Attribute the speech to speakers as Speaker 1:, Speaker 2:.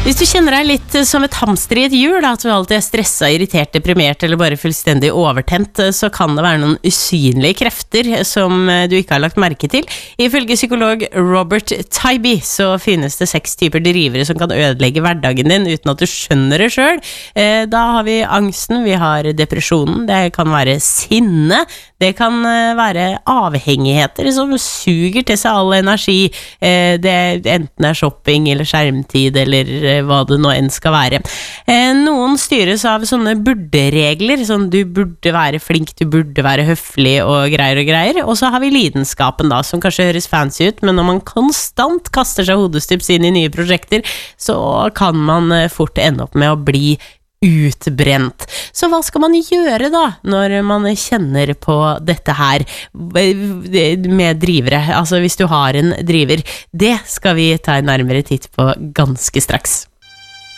Speaker 1: Hvis du kjenner deg litt som et hamster i et hjul, at du alltid er stresset, irritert, deprimert eller bare fullstendig overtent, så kan det være noen usynlige krefter som du ikke har lagt merke til. Ifølge psykolog Robert Tybee så finnes det 6 typer drivere som kan ødelegge hverdagen din uten at du skjønner det selv. Da har vi angsten, vi har depresjonen, det kan være sinne, det kan være avhengigheter som suger til seg all energi. Det enten er shopping eller skjermtid eller hva det nå enn skal være. Noen styres av sånne burde-regler, sånn du burde være flink, du burde være høflig og greier. Og så har vi lidenskapen da, som kanskje høres fancy ut, men når man konstant kaster seg hodestups inn i nye prosjekter, så kan man fort ende opp med å bli utbrent. Så hva skal man gjøre da, når man kjenner på dette her med drivere? Altså hvis du har en driver, det skal vi ta en nærmere titt på ganske straks.